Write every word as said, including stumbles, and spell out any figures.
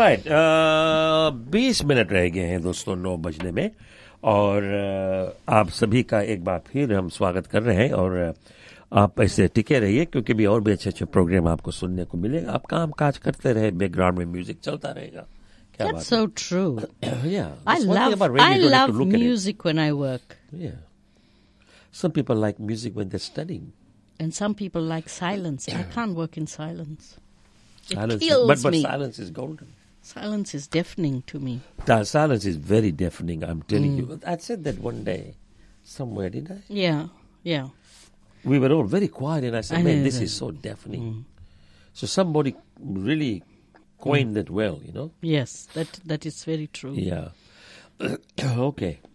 Right, बीस minute रह गए हैं दोस्तों नौ बजने में, और uh, आप सभी का एक बार फिर हम स्वागत कर रहे हैं, और uh, आप ऐसे टिके रहिए क्योंकि भी और भी अच्छे अच्छे प्रोग्राम आपको सुनने को मिलेगा. आप काम काज करते रहे, बैकग्राउंड में म्यूजिक चलता रहेगा. क्या That's so true. Yeah, I that's one thing love about radio, I you don't have love to look at it. music when I work, Yeah, some people like music when they're studying. and some people like silence. I can't work in silence. It Silence, kills but but me. silence is golden. Silence is deafening to me. That silence is very deafening. I'm telling Mm. you. I said that one day, somewhere, did I? Yeah, yeah. We were all very quiet, and I said, I "Man, know this that. is so deafening." Mm. So somebody really coined that well, you know. Yes, that that is very true. Yeah. Okay.